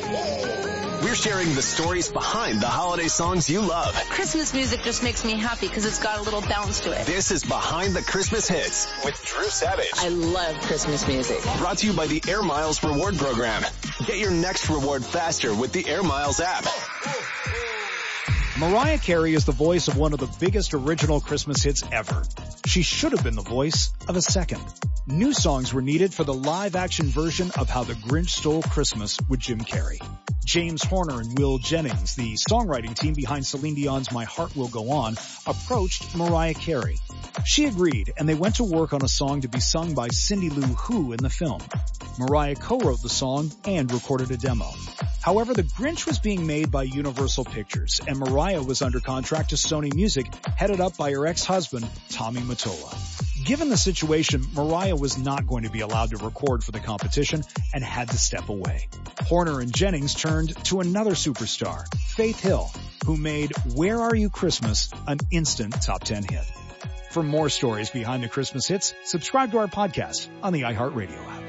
We're sharing the stories behind the holiday songs you love. Christmas music just makes me happy because it's got a little bounce to it. This is Behind the Christmas Hits with Drew Savage. I love Christmas music. Brought to you by the Air Miles Reward Program. Get your next reward faster with the Air Miles app. Mariah Carey is the voice of one of the biggest original Christmas hits ever. She should have been the voice of a second. New songs were needed for the live-action version of How the Grinch Stole Christmas with Jim Carrey. James Horner and Will Jennings, the songwriting team behind Celine Dion's My Heart Will Go On, approached Mariah Carey. She agreed, and they went to work on a song to be sung by Cindy Lou Who in the film. Mariah co-wrote the song and recorded a demo. However, The Grinch was being made by Universal Pictures, and Mariah was under contract to Sony Music, headed up by her ex-husband, Tommy Mottola. Given the situation, Mariah was not going to be allowed to record for the competition and had to step away. Horner and Jennings turned to another superstar, Faith Hill, who made Where Are You Christmas an instant top 10 hit. For more stories behind the Christmas hits, subscribe to our podcast on the iHeartRadio app.